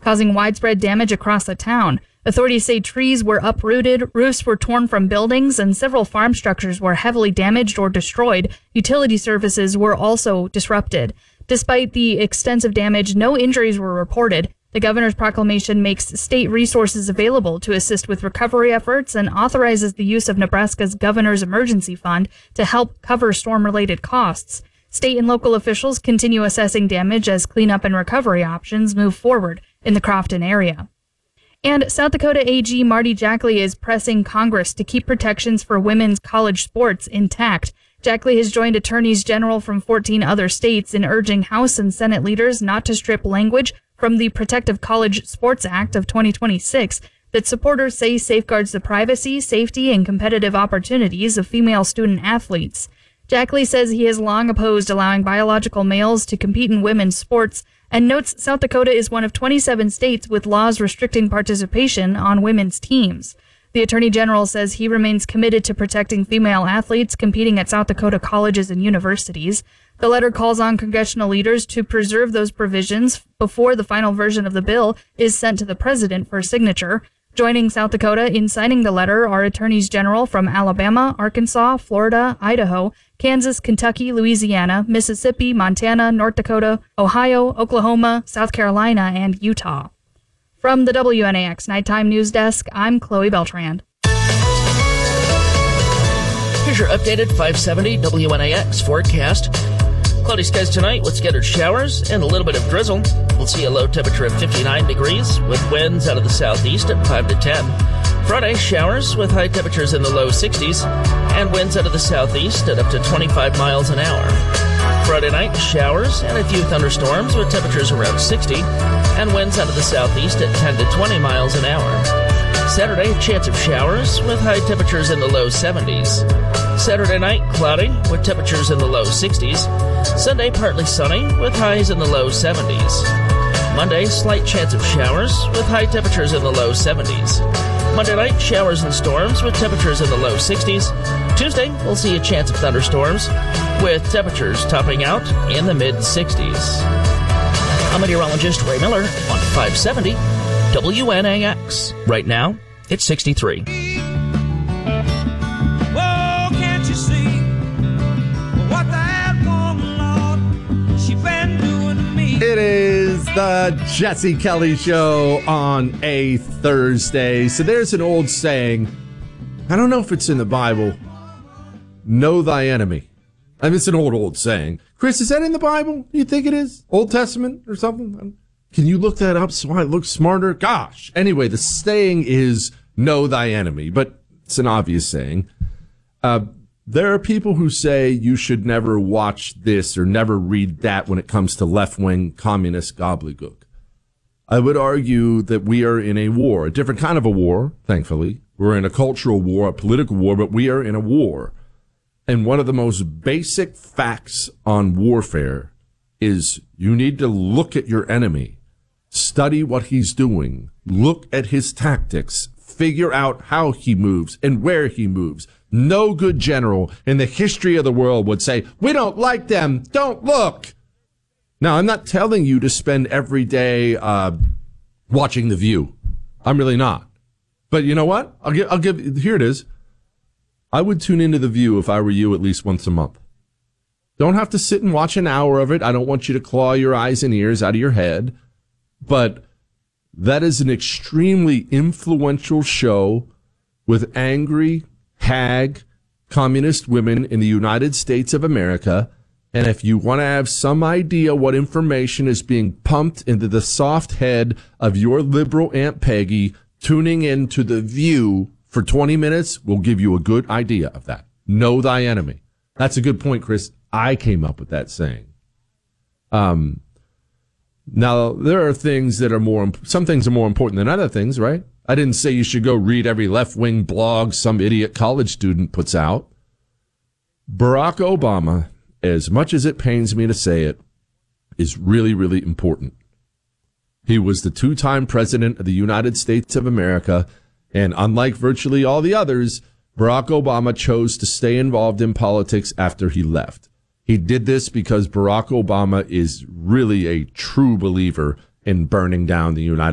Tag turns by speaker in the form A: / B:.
A: causing widespread damage across the town. Authorities say trees were uprooted, roofs were torn from buildings, and several farm structures were heavily damaged or destroyed. Utility services were also disrupted. Despite the extensive damage, no injuries were reported. The governor's proclamation makes state resources available to assist with recovery efforts and authorizes the use of Nebraska's Governor's Emergency Fund to help cover storm-related costs. State and local officials continue assessing damage as cleanup and recovery options move forward in the Crofton area. And South Dakota AG Marty Jackley is pressing Congress to keep protections for women's college sports intact. Jackley has joined attorneys general from 14 other states in urging House and Senate leaders not to strip language from the Protective College Sports Act of 2026 that supporters say safeguards the privacy, safety, and competitive opportunities of female student athletes. Jackley says he has long opposed allowing biological males to compete in women's sports and notes South Dakota is one of 27 states with laws restricting participation on women's teams. The Attorney General says he remains committed to protecting female athletes competing at South Dakota colleges and universities. The letter calls on congressional leaders to preserve those provisions before the final version of the bill is sent to the president for signature. Joining South Dakota in signing the letter are attorneys general from Alabama, Arkansas, Florida, Idaho, Kansas, Kentucky, Louisiana, Mississippi, Montana, North Dakota, Ohio, Oklahoma, South Carolina, and Utah. From the WNAX Nighttime News Desk, I'm Chloe Beltran.
B: Here's your updated 570 WNAX forecast. Cloudy skies tonight with scattered showers and a little bit of drizzle. We'll see a low temperature of 59 degrees with winds out of the southeast at 5 to 10. Friday, showers with high temperatures in the low 60s and winds out of the southeast at up to 25 miles an hour. Friday night, showers and a few thunderstorms with temperatures around 60 and winds out of the southeast at 10 to 20 miles an hour. Saturday, chance of showers with high temperatures in the low 70s. Saturday night, cloudy with temperatures in the low 60s. Sunday, partly sunny with highs in the low 70s. Monday, slight chance of showers with high temperatures in the low 70s. Monday night, showers and storms with temperatures in the low 60s. Tuesday, we'll see a chance of thunderstorms with temperatures topping out in the mid-60s. I'm meteorologist Ray Miller on 570 WNAX. Right now, it's 63.
C: Oh, can't you see what that woman, Lord, she been doing to me?
D: It is the Jesse Kelly Show on a Thursday. So there's an old saying, I don't know if it's in the Bible, know thy enemy. I mean, it's an old saying. Chris, is that in the Bible? Do you think it is? Old Testament or something? Can you look that up so I look smarter? Gosh. Anyway, the saying is know thy enemy, but it's an obvious saying. There are people who say you should never watch this or never read that when it comes to left-wing communist gobbledygook. I would argue that we are in a war, a different kind of a war, thankfully. We're in a cultural war, a political war, but we are in a war. And one of the most basic facts on warfare is you need to look at your enemy, study what he's doing, look at his tactics, figure out how he moves and where he moves. No good general in the history of the world would say, we don't like them, don't look. Now, I'm not telling you to spend every day watching The View. I'm really not. But you know what? I'll give, here it is. I would tune into The View if I were you at least once a month. Don't have to sit and watch an hour of it. I don't want you to claw your eyes and ears out of your head. But that is an extremely influential show with angry, hag, communist women in the United States of America. And if you want to have some idea what information is being pumped into the soft head of your liberal Aunt Peggy, tuning into The View for 20 minutes will give you a good idea of that. Know thy enemy. That's a good point, Chris. I came up with that saying. Now, there are things that are some things are more important than other things, right? I didn't say you should go read every left-wing blog some idiot college student puts out. Barack Obama, as much as it pains me to say it, is really, really important. He was the two-time president of the United States of America, and unlike virtually all the others, Barack Obama chose to stay involved in politics after he left. He did this because Barack Obama is really a true believer in burning down the United